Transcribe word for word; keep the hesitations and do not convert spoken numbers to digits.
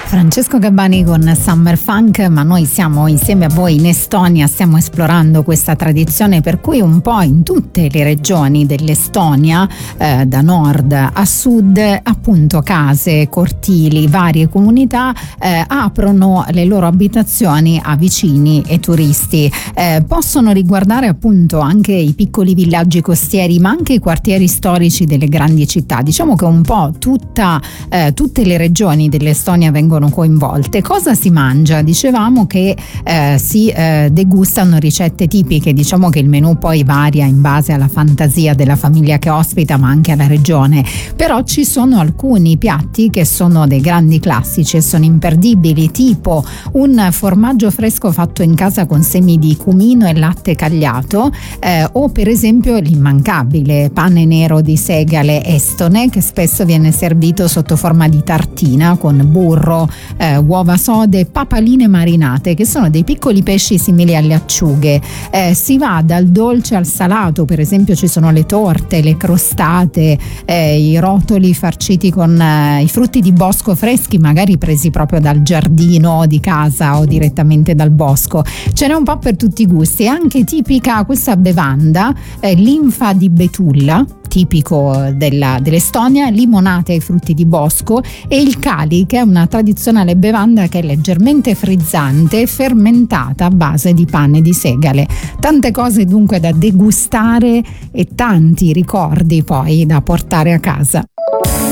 Francesco Gabbani con Summer Funk, ma noi siamo insieme a voi in Estonia, stiamo esplorando questa tradizione per cui un po' in tutte le regioni dell'Estonia, eh, da nord a sud, appunto case, cortili, varie comunità eh, aprono le loro abitazioni a vicini e turisti. Eh, possono riguardare appunto anche i piccoli villaggi costieri, ma anche i quartieri storici delle grandi città. Diciamo che un po' tutta, eh, tutte le regioni dell'Estonia vengono coinvolte. Cosa si mangia? Dicevamo che eh, si eh, degustano ricette tipiche, diciamo che il menù poi varia in base alla fantasia della famiglia che ospita, ma anche alla regione, però ci sono alcuni piatti che sono dei grandi classici e sono imperdibili, tipo un formaggio fresco fatto in casa con semi di cumino e latte cagliato, eh, o per esempio l'immancabile pane nero di segale estone, che spesso viene servito sotto forma di tartina con burro, Eh, uova sode, papaline marinate, che sono dei piccoli pesci simili alle acciughe. Eh, si va dal dolce al salato, per esempio ci sono le torte, le crostate, eh, i rotoli farciti con eh, i frutti di bosco freschi, magari presi proprio dal giardino di casa o direttamente dal bosco. Ce n'è un po' per tutti i gusti. È anche tipica questa bevanda, eh, linfa di betulla, tipico della, dell'Estonia, limonate ai frutti di bosco, e il kali, che è una tradizionale bevanda che è leggermente frizzante, fermentata a base di pane di segale. Tante cose dunque da degustare e tanti ricordi poi da portare a casa.